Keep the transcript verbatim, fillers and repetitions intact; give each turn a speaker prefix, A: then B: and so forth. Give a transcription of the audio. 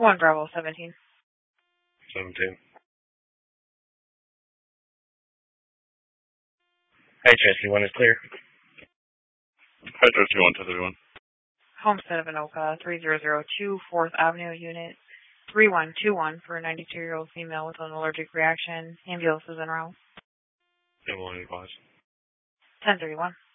A: one Bravo seventeen.
B: seventeen. Hi, Tracy. One is clear.
C: Hi, Tracy. One two three one.
A: Homestead of Anoka, three zero zero two, fourth Avenue, Unit three one two one for a ninety-two-year-old female with an allergic reaction. Ambulance is en route.
B: ten one advise.
A: ten thirty-one.